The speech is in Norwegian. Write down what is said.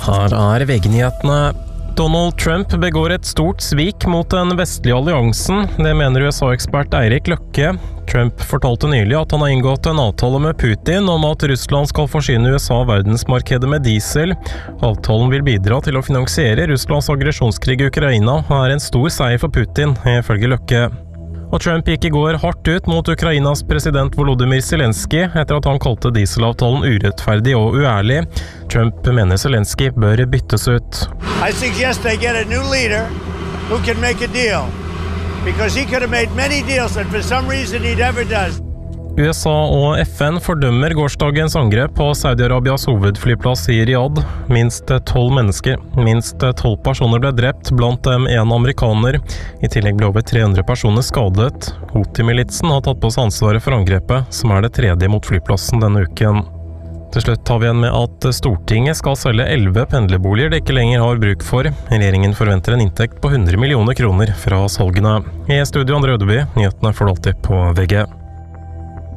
Her er VG-nyhetene. Donald Trump begår et stort svik mot den vestlige alliansen. Det mener USA-ekspert Eirik Løkke. Trump fortalte nylig at han har inngått en avtale med Putin om at Russland skal forsyne USA verdensmarkedet med diesel. Avtalen vil bidra til å finansiere Russlands aggresjonskrig i Ukraina, og er en stor seier for Putin, ifølge Løkke. Og Trump gikk i går hardt ut mot Ukrainas president Volodymyr Zelenskyj etter at han kalte dieselavtalen urettferdig og uærlig. Trump mener Zelenskyj bør byttes ut. I suggest they get a new leader who can make a deal, because he could have made many deals that for some reason he never does. USA og FN fordømmer gårsdagens angrep på Saudi-Arabias hovedflyplass i Riyadh. Minst 12 mennesker, minst 12 personer ble drept, blant dem en amerikaner. I tillegg ble over 300 personer skadet. Houthi-militsen har tatt på seg ansvaret for angrepet, som er det tredje mot flyplassen denne uken. Til slutt tar vi igjen med at Stortinget skal selge 11 pendlerboliger det ikke lenger har bruk for. Regjeringen forventer en inntekt på 100 millioner kroner fra salgene. I studio Andre Ødeby, nyhetene får du alltid på VG.